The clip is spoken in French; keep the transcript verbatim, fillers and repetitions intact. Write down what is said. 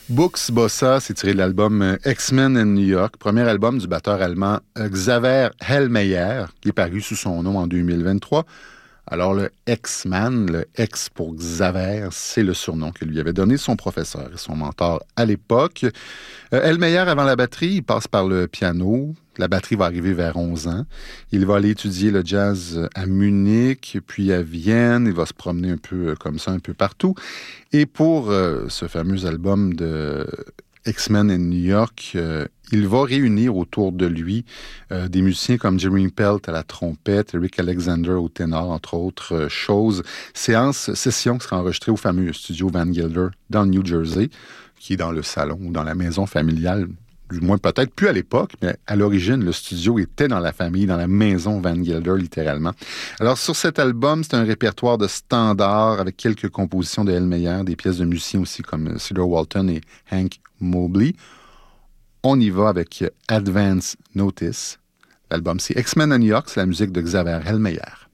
Books Bossa, c'est tiré de l'album euh, X-Men in New York, premier album du batteur allemand euh, Xaver Hellmeyer, qui est paru sous son nom en deux mille vingt-trois. Alors, le X-Man, le X pour Xaver, c'est le surnom que lui avait donné son professeur et son mentor à l'époque. Euh, Hellmeyer, avant la batterie, il passe par le piano. La batterie va arriver vers onze ans. Il va aller étudier le jazz à Munich, puis à Vienne. Il va se promener un peu comme ça, un peu partout. Et pour euh, ce fameux album de X-Men in New York, euh, il va réunir autour de lui euh, des musiciens comme Jeremy Pelt à la trompette, Eric Alexander au ténor, entre autres euh, choses. Séance, session qui sera enregistrée au fameux studio Van Gilder dans le New Jersey, qui est dans le salon ou dans la maison familiale. Du moins, peut-être plus à l'époque, mais à l'origine, le studio était dans la famille, dans la maison Van Gilder, littéralement. Alors, sur cet album, c'est un répertoire de standards avec quelques compositions de Hellmeyer, des pièces de musiciens aussi comme Cedar Walton et Hank Mobley. On y va avec Advance Notice. L'album, c'est X-Men in New York, c'est la musique de Xaver Hellmeyer.